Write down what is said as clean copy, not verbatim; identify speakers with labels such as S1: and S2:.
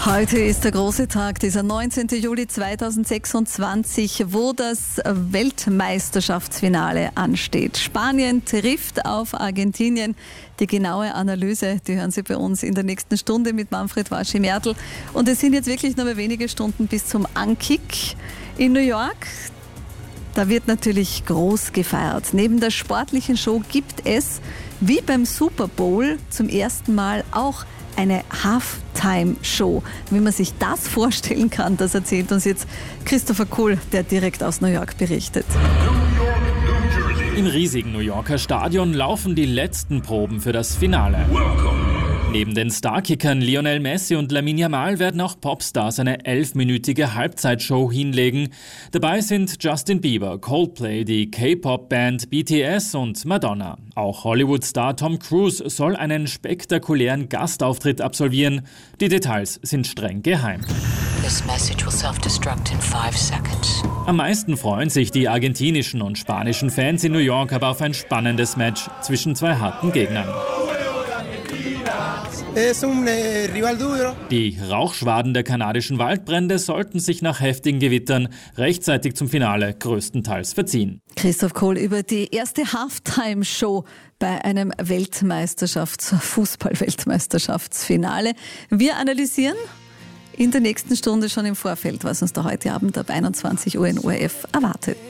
S1: Heute ist der große Tag, dieser 19. Juli 2026, wo das Weltmeisterschaftsfinale ansteht. Spanien trifft auf Argentinien. Die genaue Analyse, die hören Sie bei uns in der nächsten Stunde mit Manfred Waschi-Mertl. Und es sind jetzt wirklich nur mehr wenige Stunden bis zum Ankick in New York. Da wird natürlich groß gefeiert. Neben der sportlichen Show gibt es, wie beim Super Bowl, zum ersten Mal auch eine Halftime-Show. Wie man sich das vorstellen kann, das erzählt uns jetzt Christopher Kohl, der direkt aus New York berichtet.
S2: Im riesigen New Yorker Stadion laufen die letzten Proben für das Finale. Neben den Starkickern Lionel Messi und Lamine Yamal werden auch Popstars eine 11-minütige Halbzeitshow hinlegen. Dabei sind Justin Bieber, Coldplay, die K-Pop-Band BTS und Madonna. Auch Hollywood-Star Tom Cruise soll einen spektakulären Gastauftritt absolvieren. Die Details sind streng geheim.
S3: This message will self-destruct in 5 seconds.
S2: Am meisten freuen sich die argentinischen und spanischen Fans in New York aber auf ein spannendes Match zwischen zwei harten Gegnern. Die Rauchschwaden der kanadischen Waldbrände sollten sich nach heftigen Gewittern rechtzeitig zum Finale größtenteils verziehen.
S1: Christoph Kohl über die erste Halftime-Show bei einem Fußball-Weltmeisterschaftsfinale. Wir analysieren in der nächsten Stunde schon im Vorfeld, was uns da heute Abend ab 21 Uhr in ORF erwartet.